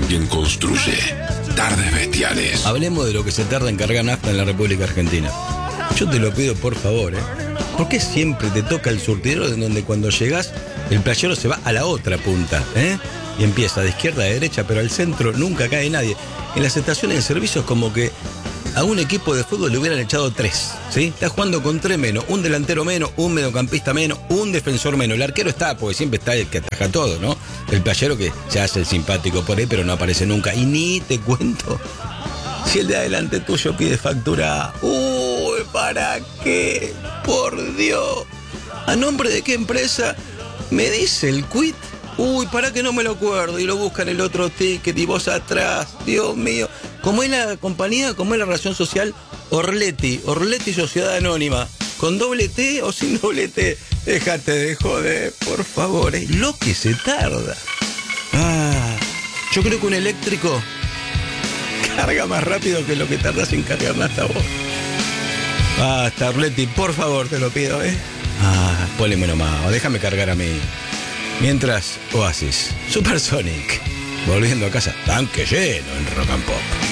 quien construye tardes bestiales. Hablemos de lo que se tarda en cargar nafta en la República Argentina. Yo te lo pido por favor, ¿Por qué siempre te toca el surtidero en donde cuando llegás el playero se va a la otra punta, y empieza de izquierda a derecha, pero al centro nunca cae nadie? En las estaciones de servicio es como que a un equipo de fútbol le hubieran echado 3, ¿sí? Está jugando con 3 menos, un delantero menos, un mediocampista menos, un defensor menos. El arquero está, porque siempre está el que ataja todo, ¿no? El playero que se hace el simpático por ahí, pero no aparece nunca. Y ni te cuento si el de adelante tuyo pide factura. Uy, ¿para qué? Por Dios. ¿A nombre de qué empresa? Me dice el quit. Uy, para que no me lo acuerdo. Y lo buscan el otro ticket y vos atrás. Dios mío. ¿Cómo es la compañía? ¿Cómo es la razón social? Orleti Sociedad Anónima. ¿Con doble T o sin doble T? Déjate de joder, por favor. Es lo que se tarda. Yo creo que un eléctrico carga más rápido que lo que tardas en cargar hasta vos. Basta, Orleti, por favor, te lo pido, ponle nomás, déjame cargar a mí. Mientras, Oasis, Supersonic, volviendo a casa, tanque lleno en Rock and Pop.